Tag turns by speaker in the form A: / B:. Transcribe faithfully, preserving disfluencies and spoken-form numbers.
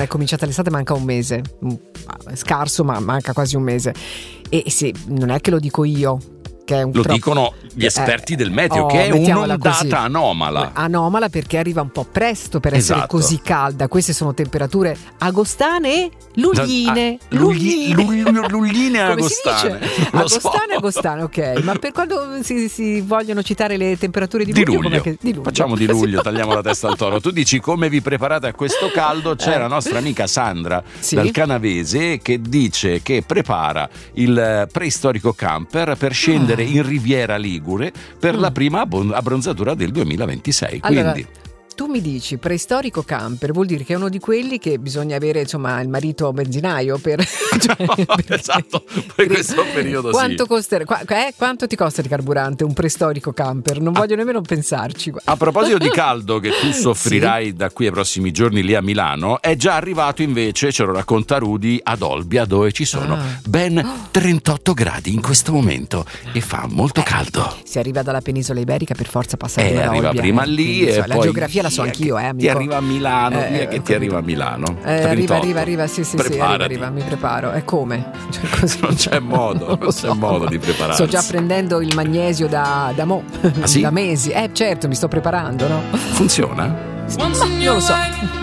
A: è cominciata l'estate, manca un mese, scarso, ma manca quasi un mese. E sì, non è che lo dico io, che è un
B: lo
A: troppo...
B: dicono gli esperti
A: eh,
B: del meteo,
A: oh,
B: che è un'ondata
A: così.
B: anomala.
A: Anomala perché arriva un po' presto per essere
B: Esatto.
A: così calda. Queste sono temperature agostane e lugline.
B: Ah, lugli, lugli, lugline
A: Come
B: agostane.
A: si dice?
B: Lo
A: Agostane,
B: so.
A: agostane, ok. Ma per quando si, si vogliono citare le temperature di
B: Di
A: luglio,
B: luglio.
A: com'è che- di luglio.
B: Facciamo di luglio, tagliamo la testa al toro. Tu dici come vi preparate a questo caldo? C'è
A: Eh.
B: la nostra amica Sandra
A: Sì.
B: dal Canavese che dice che prepara il preistorico camper per scendere
A: Ah.
B: in Riviera Ligure per
A: Mm.
B: la prima abbon- abbronzatura del duemilaventisei.
A: Allora,
B: Quindi
A: tu mi dici preistorico camper, vuol dire che è uno di quelli che bisogna avere, insomma, il marito benzinaio per cioè, perché-
B: esatto, poi questo periodo
A: quanto
B: sì.
A: costerà, qua- eh, quanto ti costa di carburante un preistorico camper? Non voglio nemmeno pensarci.
B: A proposito di caldo che tu soffrirai da qui ai prossimi giorni lì a Milano, è già arrivato invece, ce lo racconta Rudy, ad Olbia, dove ci sono
A: Ah.
B: ben trentotto gradi in questo momento e fa molto caldo.
A: Si arriva dalla penisola iberica, per forza passa
B: Eh,
A: da
B: arriva
A: Olbia,
B: prima
A: eh.
B: lì
A: Quindi,
B: e
A: so, la
B: poi
A: geografia la so
B: via
A: anch'io,
B: che
A: eh, amico.
B: ti arriva a Milano,
A: Eh,
B: via che
A: ho
B: ti arriva a
A: capito.
B: Milano.
A: Eh, arriva,
B: trentotto.
A: arriva, arriva, sì, sì, sì, arriva,
B: Preparati.
A: arriva, mi preparo. E come? Cioè, così,
B: Non c'è modo, non
A: lo
B: c'è modo di prepararsi.
A: Sto già prendendo il magnesio da, da mo,
B: Ah, sì?
A: da mesi. Eh, certo, mi sto preparando, no?
B: Funziona?
A: Ma non lo so.